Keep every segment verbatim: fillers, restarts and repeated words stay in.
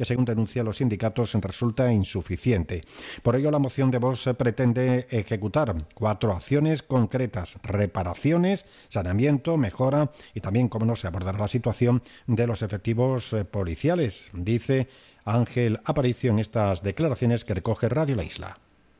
que según denuncian los sindicatos resulta insuficiente. Por ello, la moción de Vox pretende ejecutar cuatro acciones concretas: reparaciones, saneamiento, mejora y también, como no se abordará la situación de los efectivos policiales, dice Ángel Aparicio en estas declaraciones que recoge Radio La Isla.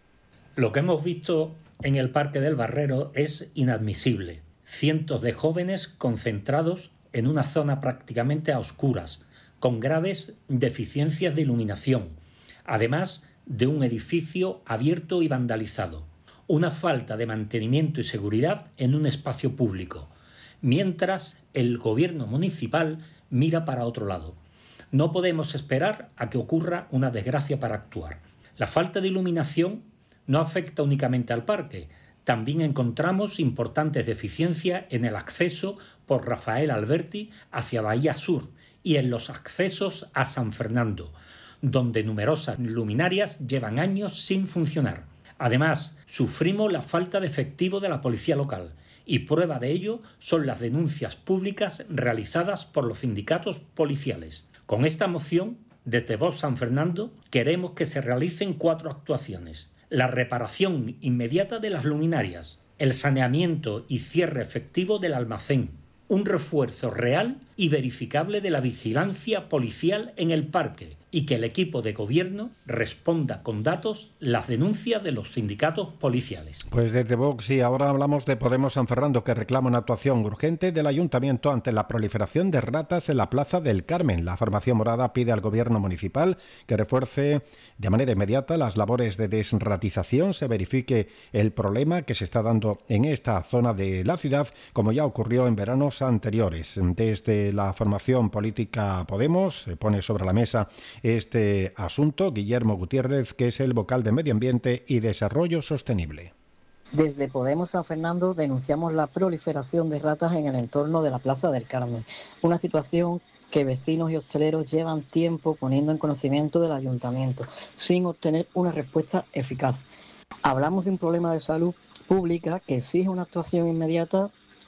Lo que hemos visto en el Parque del Barrero es inadmisible. Cientos de jóvenes concentrados en una zona prácticamente a oscuras, con graves deficiencias de iluminación, además de un edificio abierto y vandalizado. Una falta de mantenimiento y seguridad en un espacio público, mientras el gobierno municipal mira para otro lado. No podemos esperar a que ocurra una desgracia para actuar. La falta de iluminación no afecta únicamente al parque. También encontramos importantes deficiencias en el acceso por Rafael Alberti hacia Bahía Sur y en los accesos a San Fernando, donde numerosas luminarias llevan años sin funcionar. Además, sufrimos la falta de efectivo de la policía local, y prueba de ello son las denuncias públicas realizadas por los sindicatos policiales. Con esta moción, desde Vox San Fernando, queremos que se realicen cuatro actuaciones: la reparación inmediata de las luminarias, el saneamiento y cierre efectivo del almacén, un refuerzo real y verificable de la vigilancia policial en el parque y que el equipo de gobierno responda con datos las denuncias de los sindicatos policiales. Pues desde Vox y ahora hablamos de Podemos San Fernando, que reclama una actuación urgente del ayuntamiento ante la proliferación de ratas en la Plaza del Carmen. La formación morada pide al gobierno municipal que refuerce de manera inmediata las labores de desratización, se verifique el problema que se está dando en esta zona de la ciudad, como ya ocurrió en veranos anteriores. Desde la formación política Podemos se pone sobre la mesa este asunto. Guillermo Gutiérrez, que es el vocal de Medio Ambiente y Desarrollo Sostenible. Desde Podemos San Fernando denunciamos la proliferación de ratas en el entorno de la Plaza del Carmen, una situación que vecinos y hosteleros llevan tiempo poniendo en conocimiento del ayuntamiento, sin obtener una respuesta eficaz. Hablamos de un problema de salud pública que exige una actuación inmediata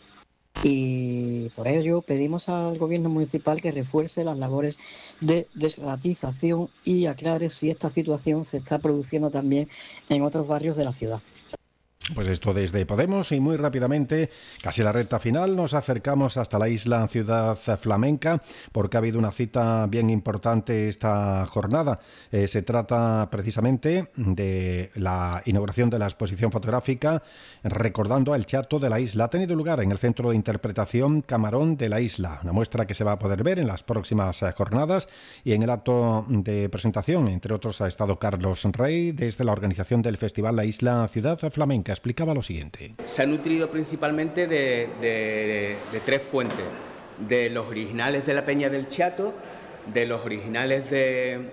y por ello pedimos al gobierno municipal que refuerce las labores de desratización y aclare si esta situación se está produciendo también en otros barrios de la ciudad. Pues esto desde Podemos y muy rápidamente, casi la recta final, nos acercamos hasta la isla Ciudad Flamenca porque ha habido una cita bien importante esta jornada. Eh, se trata precisamente de la inauguración de la exposición fotográfica recordando al Chato de la isla. Ha tenido lugar en el Centro de Interpretación Camarón de la Isla, una muestra que se va a poder ver en las próximas jornadas, y en el acto de presentación, entre otros, ha estado Carlos Rey desde la organización del Festival La Isla Ciudad Flamenca. Explicaba lo siguiente. Se ha nutrido principalmente de, de, de tres fuentes: de los originales de la Peña del Chato, de los originales de,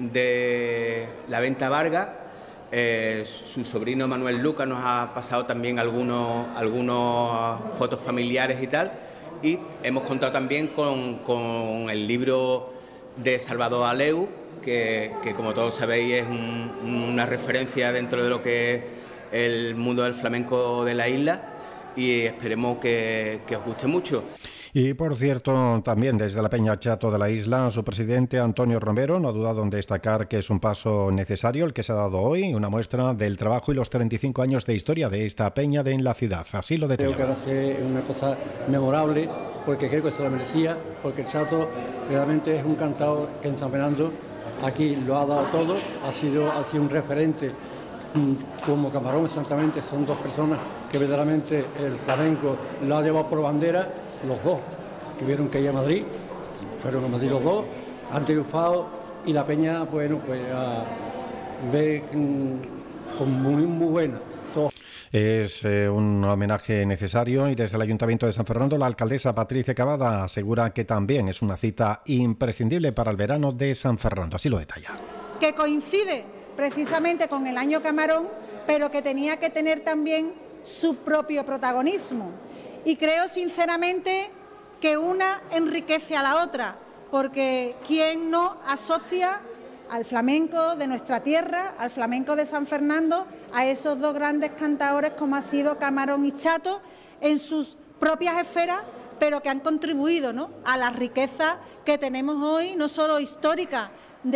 de la Venta Vargas. Eh, su sobrino Manuel Luca nos ha pasado también algunos, algunos fotos familiares y tal, y hemos contado también con, con el libro de Salvador Aleu, que, que como todos sabéis es un, una referencia dentro de lo que es el mundo del flamenco de la isla, y esperemos que, que os guste mucho. Y por cierto, también desde la Peña Chato de la isla, su presidente Antonio Romero no ha dudado en destacar que es un paso necesario el que se ha dado hoy, una muestra del trabajo y los treinta y cinco años de historia de esta peña de en la ciudad. Así lo detallaba. Creo que va a ser una cosa memorable, porque creo que se lo merecía, porque el Chato realmente es un cantador que en San Fernando aquí lo ha dado todo, ha sido, ha sido un referente. Como Camarón, exactamente, son dos personas que verdaderamente el flamenco lo ha llevado por bandera. Los dos tuvieron que ir a Madrid, fueron a Madrid los dos, han triunfado, y la peña, bueno, pues a ver con muy, muy buena. So, Es eh, un homenaje necesario, y desde el Ayuntamiento de San Fernando la alcaldesa Patricia Cavada asegura que también es una cita imprescindible para el verano de San Fernando. Así lo detalla. Que coincide precisamente con el año Camarón, pero que tenía que tener también su propio protagonismo. Y creo sinceramente que una enriquece a la otra, porque ¿quién no asocia al flamenco de nuestra tierra, al flamenco de San Fernando, a esos dos grandes cantadores como ha sido Camarón y Chato en sus propias esferas, pero que han contribuido, ¿no?, a la riqueza que tenemos hoy, no solo histórica,